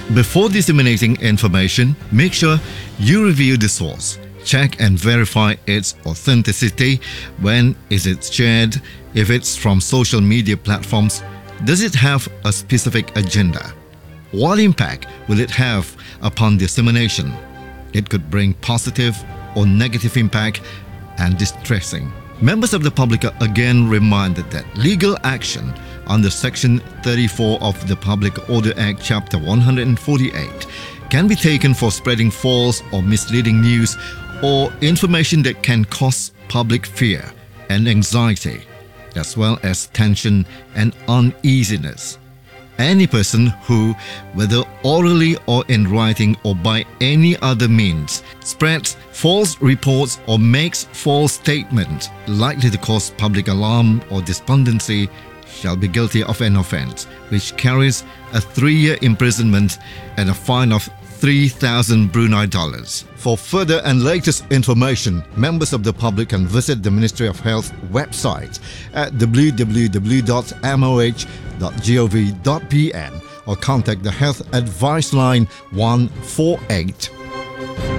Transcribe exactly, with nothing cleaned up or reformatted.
Before disseminating information, make sure you review the source. Check and verify its authenticity. When is it shared? If it's from social media platforms, does it have a specific agenda? What impact will it have upon dissemination? It could bring positive or negative impact and distressing. Members of the public are again reminded that legal action under Section thirty-four of the Public Order Act, Chapter one hundred forty-eight, can be taken for spreading false or misleading news or information that can cause public fear and anxiety, as well as tension and uneasiness. Any person who, whether orally or in writing or by any other means, spreads false reports or makes false statements likely to cause public alarm or despondency shall be guilty of an offence which carries a three-year imprisonment and a fine of three thousand Brunei dollars. For further and latest information, members of the public can visit the Ministry of Health website at w w w dot m o h dot gov dot p n or contact the Health Advice Line one four eight